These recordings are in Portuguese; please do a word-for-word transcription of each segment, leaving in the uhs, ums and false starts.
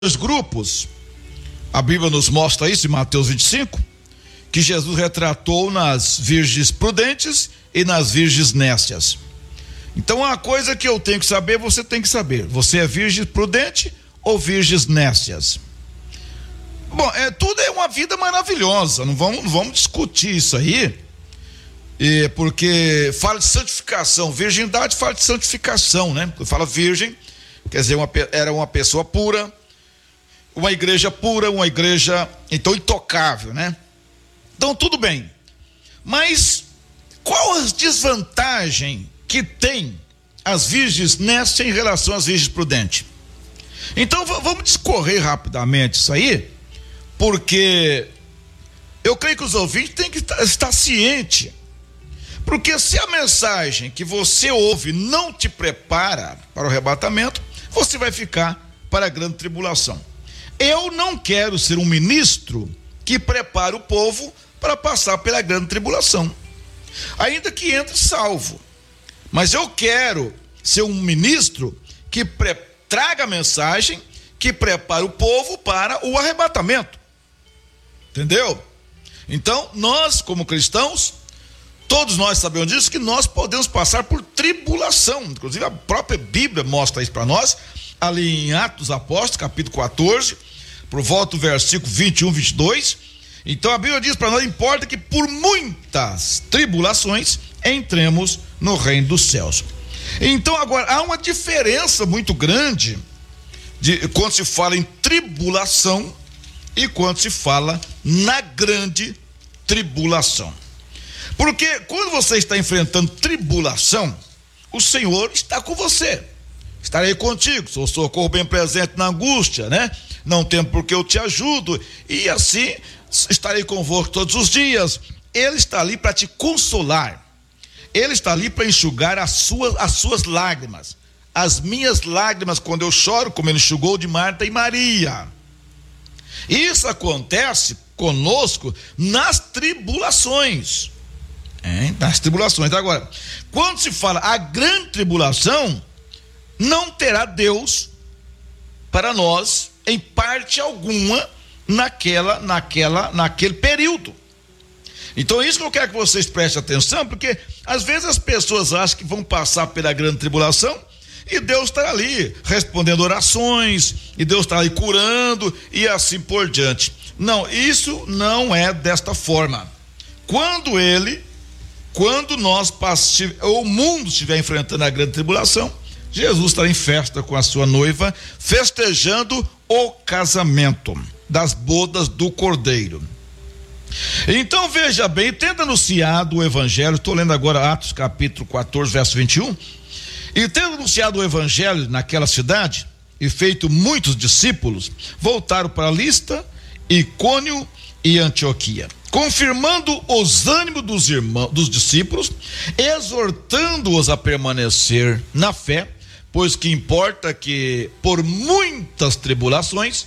Dois grupos, a Bíblia nos mostra isso em Mateus vinte e cinco, que Jesus retratou nas virgens prudentes e nas virgens nécias. Então, uma coisa que eu tenho que saber, você tem que saber: você é virgem prudente ou virgens nécias? Bom, é, tudo é uma vida maravilhosa, não vamos, não vamos discutir isso aí, e, porque fala de santificação. Virgindade fala de santificação, né? Quando fala virgem, quer dizer, uma, era uma pessoa pura, uma igreja pura, uma igreja, então, intocável, né? Então, tudo bem. Mas qual a desvantagem que tem as virgens nécias em relação às virgens prudentes? Então, vamos discorrer rapidamente isso aí, porque eu creio que os ouvintes têm que estar, estar cientes. Porque se a mensagem que você ouve não te prepara para o arrebatamento, você vai ficar para a grande tribulação. Eu não quero ser um ministro que prepara o povo para passar pela grande tribulação, ainda que entre salvo. Mas eu quero ser um ministro que pre- traga a mensagem que prepara o povo para o arrebatamento. Entendeu? Então, nós, como cristãos, todos nós sabemos disso, que nós podemos passar por tribulação. Inclusive, a própria Bíblia mostra isso para nós, ali em Atos dos Apóstolos, capítulo quatorze, por volta do versículo vinte e um, vinte e dois. Então a Bíblia diz para nós: importa que por muitas tribulações entremos no reino dos céus. Então, agora, há uma diferença muito grande de quando se fala em tribulação e quando se fala na grande tribulação. Porque quando você está enfrentando tribulação, o Senhor está com você. Estarei contigo, sou socorro bem presente na angústia, né? Não tem porque eu te ajudo, e assim estarei convosco todos os dias. Ele está ali para te consolar, ele está ali para enxugar as suas, as suas lágrimas, as minhas lágrimas, quando eu choro, como ele enxugou de Marta e Maria. Isso acontece conosco nas tribulações, hein? Nas tribulações. Agora, quando se fala a grande tribulação, não terá Deus para nós em parte alguma naquela, naquela, naquele período. Então, isso que eu quero que vocês prestem atenção, porque às vezes as pessoas acham que vão passar pela grande tribulação e Deus está ali respondendo orações, e Deus está ali curando e assim por diante. Não, isso não é desta forma. Quando ele, quando nós, o mundo estiver enfrentando a grande tribulação, Jesus está em festa com a sua noiva, festejando o casamento das bodas do Cordeiro. Então, veja bem, tendo anunciado o evangelho, estou lendo agora Atos capítulo quatorze, verso vinte e um, e tendo anunciado o evangelho naquela cidade, e feito muitos discípulos, voltaram para Listra, Icônio e Antioquia, confirmando os ânimos dos irmãos, dos discípulos, exortando-os a permanecer na fé, pois que importa que por muitas tribulações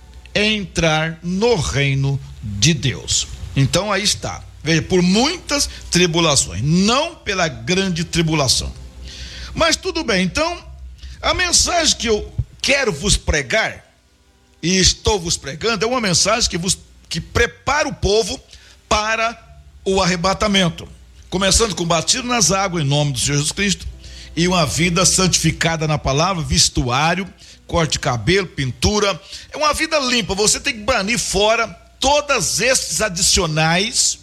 entrar no reino de Deus. Então aí está, veja, por muitas tribulações, não pela grande tribulação. Mas tudo bem, então a mensagem que eu quero vos pregar, e estou vos pregando, é uma mensagem que vos que prepara o povo para o arrebatamento, começando com o batismo nas águas em nome do Senhor Jesus Cristo, e uma vida santificada na palavra, vestuário, corte de cabelo, pintura, é uma vida limpa. Você tem que banir fora todos esses adicionais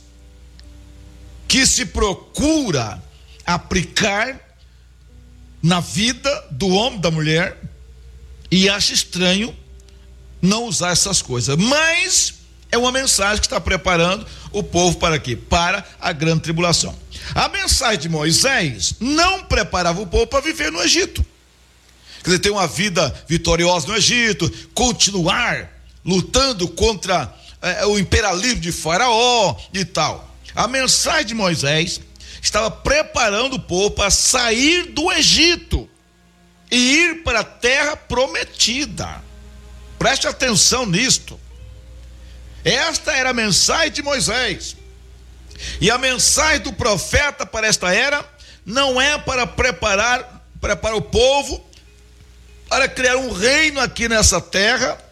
que se procura aplicar na vida do homem, da mulher, e acha estranho não usar essas coisas, mas é uma mensagem que está preparando o povo para quê? Para a grande tribulação. A mensagem de Moisés não preparava o povo para viver no Egito, quer dizer, ter uma vida vitoriosa no Egito, continuar lutando contra é, o imperialismo de Faraó e tal. A mensagem de Moisés estava preparando o povo para sair do Egito e ir para a terra prometida. Preste atenção nisto. Esta era a mensagem de Moisés. E a mensagem do profeta para esta era não é para preparar, preparar o povo para criar um reino aqui nessa terra,